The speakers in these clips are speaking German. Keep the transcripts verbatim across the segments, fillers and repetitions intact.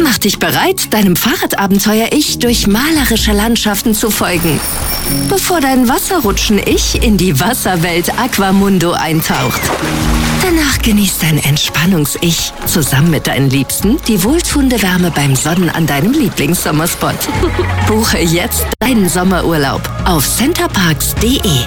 Mach dich bereit, deinem Fahrradabenteuer-Ich durch malerische Landschaften zu folgen, bevor dein Wasserrutschen-Ich in die Wasserwelt Aquamundo eintaucht. Danach genießt dein Entspannungs-Ich zusammen mit deinen Liebsten die wohltuende Wärme beim Sonnen an deinem Lieblingssommerspot. Buche jetzt deinen Sommerurlaub auf centerparks punkt de.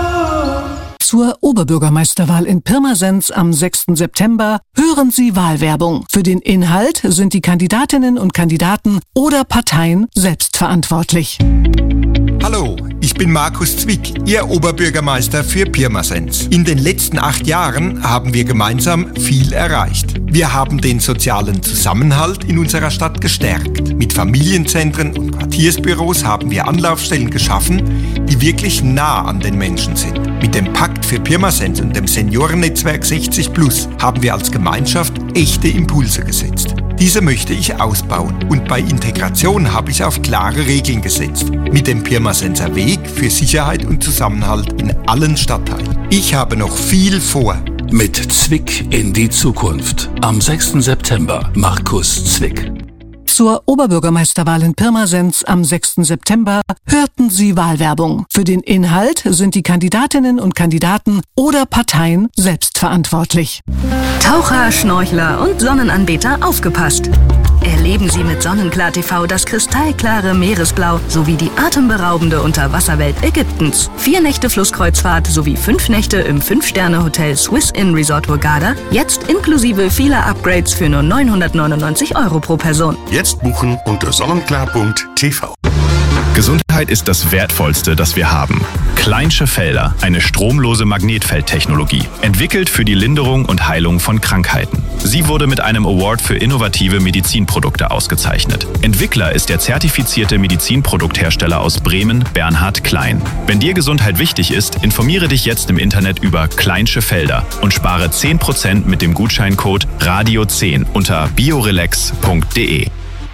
Zur Oberbürgermeisterwahl in Pirmasens am sechsten September hören Sie Wahlwerbung. Für den Inhalt sind die Kandidatinnen und Kandidaten oder Parteien selbst verantwortlich. Hallo, ich bin Markus Zwick, Ihr Oberbürgermeister für Pirmasens. In den letzten acht Jahren haben wir gemeinsam viel erreicht. Wir haben den sozialen Zusammenhalt in unserer Stadt gestärkt. Mit Familienzentren und Quartiersbüros haben wir Anlaufstellen geschaffen, die wirklich nah an den Menschen sind. Mit dem Pakt für Pirmasens und dem Seniorennetzwerk sechzig plus haben wir als Gemeinschaft echte Impulse gesetzt. Diese möchte ich ausbauen und bei Integration habe ich auf klare Regeln gesetzt. Mit dem Pirmasenser Weg für Sicherheit und Zusammenhalt in allen Stadtteilen. Ich habe noch viel vor. Mit Zwick in die Zukunft. Am sechsten September. Markus Zwick. Zur Oberbürgermeisterwahl in Pirmasens am sechsten September hörten Sie Wahlwerbung. Für den Inhalt sind die Kandidatinnen und Kandidaten oder Parteien selbst verantwortlich. Taucher, Schnorchler und Sonnenanbeter, aufgepasst! Erleben Sie mit Sonnenklar T V das kristallklare Meeresblau sowie die atemberaubende Unterwasserwelt Ägyptens. Vier Nächte Flusskreuzfahrt sowie fünf Nächte im Fünf-Sterne-Hotel Swiss Inn Resort Hurghada, jetzt inklusive vieler Upgrades für nur neunhundertneunundneunzig Euro pro Person. Jetzt buchen unter sonnenklar punkt t v. Gesundheit ist das Wertvollste, das wir haben. Kleinsche Felder, eine stromlose Magnetfeldtechnologie, entwickelt für die Linderung und Heilung von Krankheiten. Sie wurde mit einem Award für innovative Medizinprodukte ausgezeichnet. Entwickler ist der zertifizierte Medizinprodukthersteller aus Bremen, Bernhard Klein. Wenn dir Gesundheit wichtig ist, informiere dich jetzt im Internet über Kleinsche Felder und spare zehn Prozent mit dem Gutscheincode Radio zehn unter biorelax punkt de.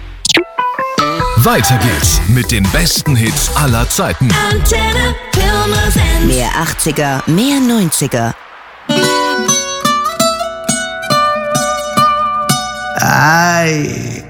Weiter geht's mit den besten Hits aller Zeiten. Antenne Pirmasens. Mehr achtziger, mehr neunziger. Ay.